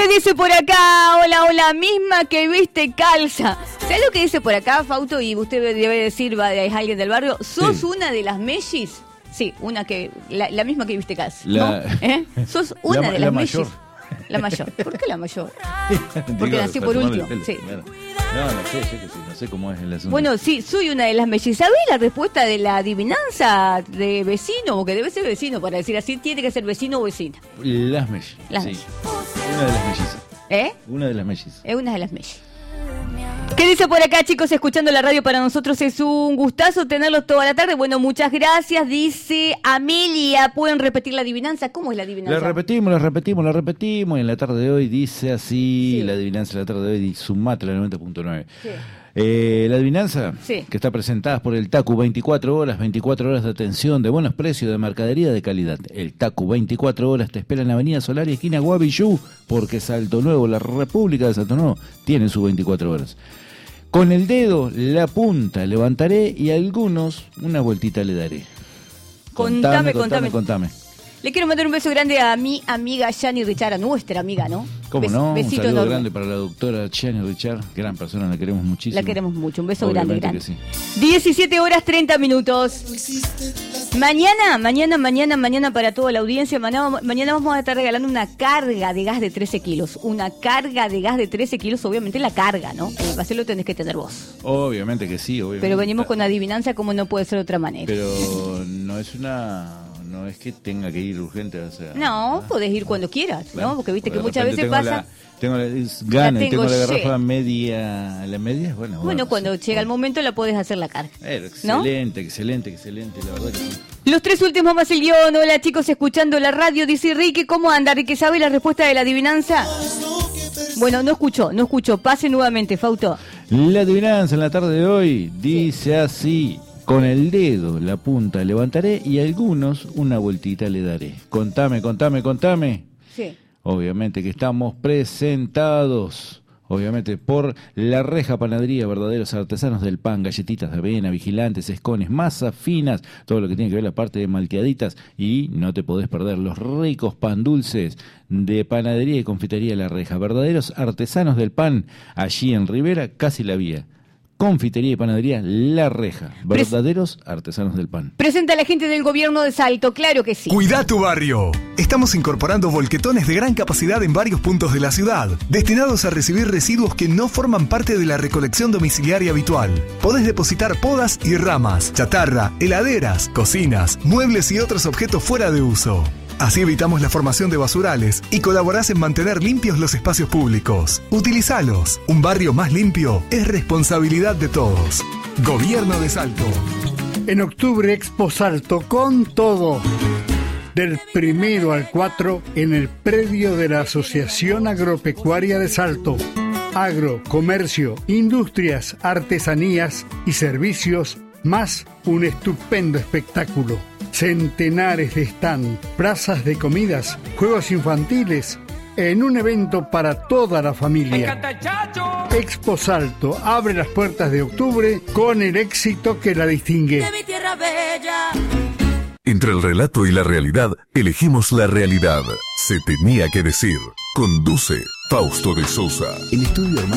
¿Qué dice por acá? Hola, hola, misma que viste calza. ¿Sabes lo que dice por acá, Fausto? Y usted debe decir, es alguien del barrio. ¿Sos Sí. una de las mellis? Sí, una que la misma que viste calza. La- ¿No? ¿Sos una de la las mellis? mayor. La mayor. ¿Por qué la mayor? Porque Digo, nací para por tomarle último. el pelo, Sí. claro. No sé, yo que sí, no sé cómo es el asunto. Bueno, sí, soy una de las mellis. ¿Sabés la respuesta de la adivinanza de vecino? Porque debe ser vecino, para decir así, tiene que ser vecino o vecina. Las mellizas. Las Sí. mellizas. Una de las mellizas. ¿Eh? Una de las mellizas. Es una de las mellis. ¿Qué dice por acá, chicos? Escuchando la radio, para nosotros es un gustazo tenerlos toda la tarde. Bueno, muchas gracias. Dice Amelia, ¿pueden repetir la adivinanza? ¿Cómo es la adivinanza? La repetimos. Y en la tarde de hoy dice así, Sí. la adivinanza de la tarde de hoy, sumate la 90.9. Sí. La adivinanza, Sí. que está presentada por el TACU, 24 horas de atención, de buenos precios, de mercadería de calidad. El TACU, 24 horas, te espera en la avenida Solari, esquina Guavillú, porque Salto Nuevo, la República de Salto Nuevo, tiene sus 24 horas. Con el dedo, la punta, levantaré y a algunos una vueltita le daré. Contame. Le quiero mandar un beso grande a mi amiga Yani Richard, a nuestra amiga, ¿no? ¿Cómo no? Un Besito saludo enorme. grande para la doctora Chani Richard, gran persona, la queremos muchísimo. La queremos mucho, un beso Obviamente grande. que sí. 17 horas 30 minutos. Mañana para toda la audiencia, mañana vamos a estar regalando una carga de gas de 13 kilos. Una carga de gas de 13 kilos, obviamente la carga, ¿no? El paseo lo tenés que tener vos. Obviamente que sí, obviamente. Pero venimos con adivinanza como no puede ser de otra manera. Pero no es que tenga que ir urgente, o sea. No, podés ir cuando quieras, Claro. ¿no? Porque viste que De muchas repente veces pasa... tengo gana y tengo tengo la garrafa llena. media, la media, Bueno, cuando sí. llega el momento la podés hacer la carga. ¿no? Excelente, la verdad que sí. Los tres últimos más el guión. Hola chicos, escuchando la radio, dice Ricky. ¿Cómo anda? Ricky, ¿sabe la respuesta de la adivinanza? Bueno, no escuchó. Pase nuevamente, Fausto. La adivinanza en la tarde de hoy dice así: con el dedo, la punta levantaré y a algunos una vueltita le daré. Contame. Sí. Obviamente que estamos presentados, obviamente, por La Reja Panadería, verdaderos artesanos del pan, galletitas de avena, vigilantes, escones, masas finas, todo lo que tiene que ver la parte de malteaditas, y no te podés perder los ricos pan dulces de Panadería y Confitería La Reja, verdaderos artesanos del pan, allí en Rivera, casi la vía. Confitería y Panadería La Reja, verdaderos artesanos del pan. Presenta a la gente del gobierno de Salto, claro que sí. Cuida tu barrio. Estamos incorporando volquetones de gran capacidad en varios puntos de la ciudad, destinados a recibir residuos que no forman parte de la recolección domiciliaria habitual. Podés depositar podas y ramas, chatarra, heladeras, cocinas, muebles y otros objetos fuera de uso. Así evitamos la formación de basurales y colaborás en mantener limpios los espacios públicos. Utilizalos. Un barrio más limpio es responsabilidad de todos. Gobierno de Salto. En octubre, Expo Salto con todo. Del 1 al 4 en el predio de la Asociación Agropecuaria de Salto. Agro, comercio, industrias, artesanías y servicios, más un estupendo espectáculo. Centenares de stand, plazas de comidas, juegos infantiles, en un evento para toda la familia. Expo Salto abre las puertas de octubre con el éxito que la distingue. Entre el relato y la realidad, elegimos la realidad. Se tenía que decir. Conduce Fausto de Sousa. El estudio